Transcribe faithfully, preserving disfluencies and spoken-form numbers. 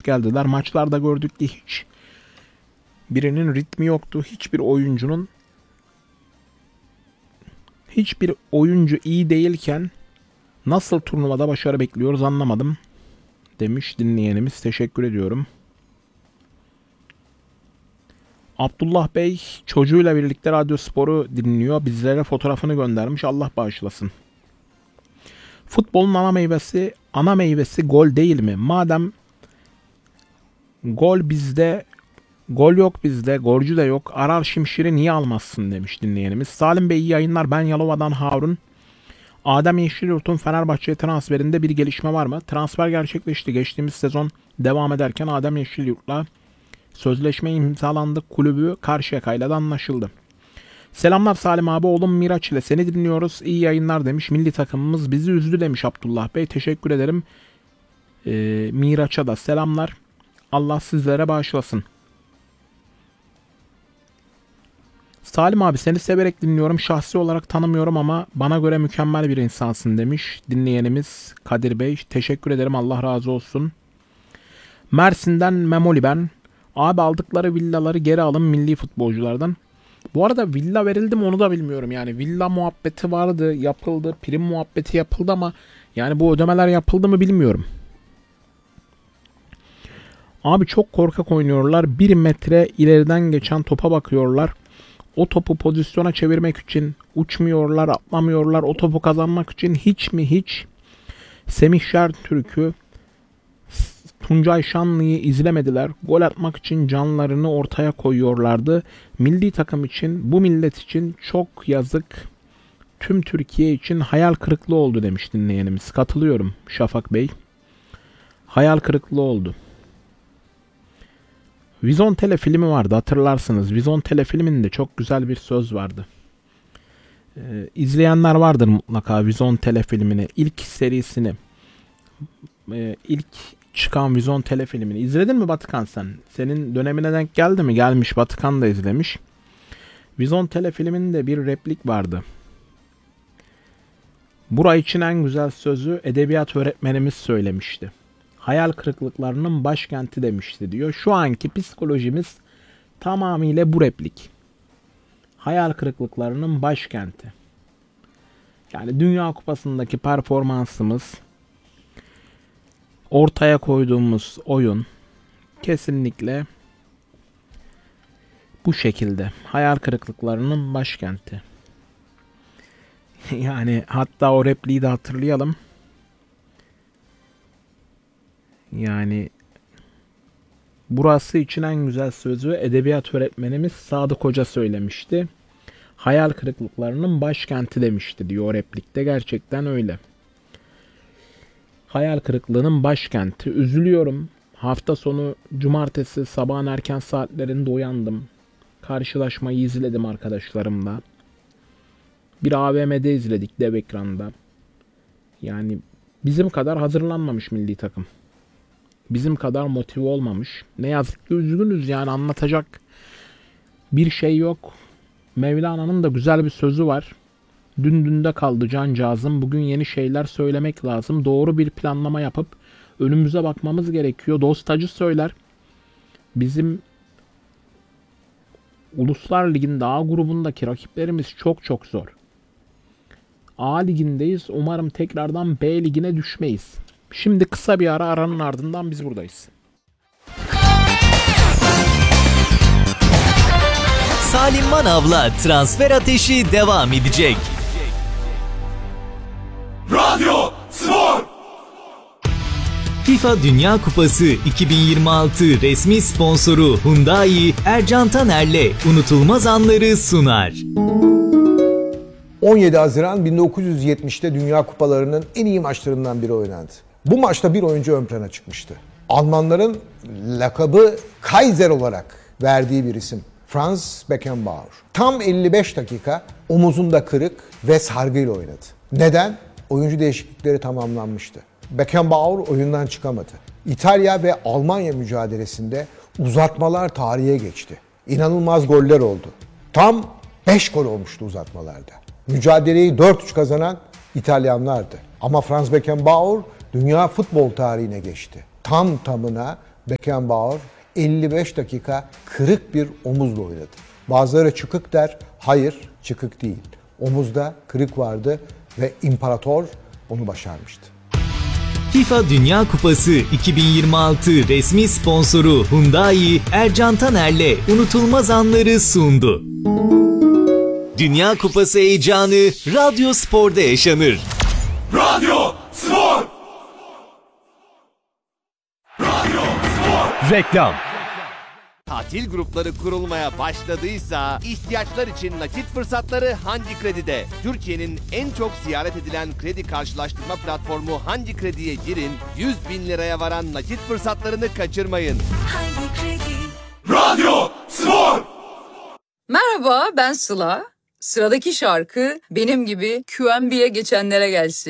geldiler. Maçlarda gördük ki hiç birinin ritmi yoktu. Hiçbir oyuncunun hiçbir oyuncu iyi değilken nasıl turnuvada başarı bekliyoruz anlamadım demiş dinleyenimiz. Teşekkür ediyorum. Abdullah Bey çocuğuyla birlikte Radyospor'u dinliyor. Bizlere fotoğrafını göndermiş. Allah bağışlasın. Futbolun ana meyvesi, ana meyvesi gol değil mi? Madem gol bizde, gol yok bizde, golcü de yok. Arar Şimşir'i niye almazsın demiş dinleyenimiz. Salim Bey iyi yayınlar. Ben Yalova'dan Harun. Adem Yeşilyurt'un Fenerbahçe transferinde bir gelişme var mı? Transfer gerçekleşti. Geçtiğimiz sezon devam ederken Adem Yeşilyurt'la sözleşme imzalandı. Kulübü Karşıyaka'yla da anlaşıldı. Selamlar Salim abi. Oğlum Miraç ile seni dinliyoruz. İyi yayınlar demiş. Milli takımımız bizi üzdü demiş Abdullah Bey. Teşekkür ederim. Ee, Miraç'a da selamlar. Allah sizlere bağışlasın. Salim abi seni severek dinliyorum. Şahsi olarak tanımıyorum ama bana göre mükemmel bir insansın demiş dinleyenimiz Kadir Bey. Teşekkür ederim. Allah razı olsun. Mersin'den Memoli ben. Abi aldıkları villaları geri alın milli futbolculardan. Bu arada villa verildi mi onu da bilmiyorum. Yani villa muhabbeti vardı, yapıldı. Prim muhabbeti yapıldı ama yani bu ödemeler yapıldı mı bilmiyorum. Abi çok korkak oynuyorlar. Bir metre ileriden geçen topa bakıyorlar. O topu pozisyona çevirmek için uçmuyorlar, atlamıyorlar. O topu kazanmak için hiç mi hiç Semih Şentürk'ü, Tuncay Şanlı'yı izlemediler. Gol atmak için canlarını ortaya koyuyorlardı. Milli takım için, bu millet için çok yazık. Tüm Türkiye için hayal kırıklığı oldu demiş dinleyenimiz. Katılıyorum Şafak Bey. Hayal kırıklığı oldu. Vizontele filmi vardı hatırlarsınız. Vizontele filminde çok güzel bir söz vardı. Ee, izleyenler vardır mutlaka Vizontele filmini. İlk serisini. Ee, ilk çıkan Vizontele filmini. İzledin mi Batıkan sen? Senin dönemine denk geldi mi? Gelmiş Batıkan da izlemiş. Vizontele filminde bir replik vardı. Bura için en güzel sözü edebiyat öğretmenimiz söylemişti. Hayal kırıklıklarının başkenti demişti diyor. Şu anki psikolojimiz tamamıyla bu replik. Hayal kırıklıklarının başkenti. Yani Dünya Kupası'ndaki performansımız, ortaya koyduğumuz oyun kesinlikle bu şekilde. Hayal kırıklıklarının başkenti. Yani hatta o repliği de hatırlayalım. Yani burası için en güzel sözü edebiyat öğretmenimiz Sadık Hoca söylemişti. Hayal kırıklıklarının başkenti demişti diyor o replikte. Gerçekten öyle. Hayal kırıklığının başkenti. Üzülüyorum. Hafta sonu cumartesi sabahın erken saatlerinde uyandım. Karşılaşmayı izledim arkadaşlarımla. Bir A V M'de izledik dev ekranda. Yani bizim kadar hazırlanmamış milli takım. Bizim kadar motive olmamış. Ne yazık ki üzgünüz yani anlatacak bir şey yok. Mevlana'nın da güzel bir sözü var. Dün dünde kaldı cancağızım. Bugün yeni şeyler söylemek lazım. Doğru bir planlama yapıp önümüze bakmamız gerekiyor. Dostacı söyler. Bizim Uluslar Ligi'nde A grubundaki rakiplerimiz çok çok zor. A ligindeyiz. Umarım tekrardan B ligine düşmeyiz. Şimdi kısa bir ara aranın ardından biz buradayız. Salim Manav'la Transfer Ateşi devam edecek. Radyo Spor. FIFA Dünya Kupası iki bin yirmi altı resmi sponsoru Hyundai Ercan Taner'le unutulmaz anları sunar. on yedi Haziran bin dokuz yüz yetmişte Dünya Kupalarının en iyi maçlarından biri oynandı. Bu maçta bir oyuncu ön plana çıkmıştı. Almanların lakabı Kaiser olarak verdiği bir isim. Franz Beckenbauer. Tam elli beş dakika omuzunda kırık ve sargıyla oynadı. Neden? Oyuncu değişiklikleri tamamlanmıştı. Beckenbauer oyundan çıkamadı. İtalya ve Almanya mücadelesinde uzatmalar tarihe geçti. İnanılmaz goller oldu. Tam beş gol olmuştu uzatmalarda. Mücadeleyi dört üç kazanan İtalyanlardı. Ama Franz Beckenbauer dünya futbol tarihine geçti. Tam tamına Beckenbauer elli beş dakika kırık bir omuzla oynadı. Bazıları çıkık der, hayır çıkık değil. Omuzda kırık vardı ve imparator bunu başarmıştı. FIFA Dünya Kupası iki bin yirmi altı resmi sponsoru Hyundai Ercan Taner'le unutulmaz anları sundu. Dünya Kupası heyecanı Radyo Spor'da yaşanır. Radyo Spor. Radyo Spor. Reklam. Tatil grupları kurulmaya başladıysa ihtiyaçlar için nakit fırsatları Handi Kredi'de. Türkiye'nin en çok ziyaret edilen kredi karşılaştırma platformu Handi Kredi'ye girin, yüz bin liraya varan nakit fırsatlarını kaçırmayın. Handi Kredi. Radyo Spor. Merhaba, ben Sıla. Sıradaki şarkı benim gibi Q M B'ye geçenlere gelsin.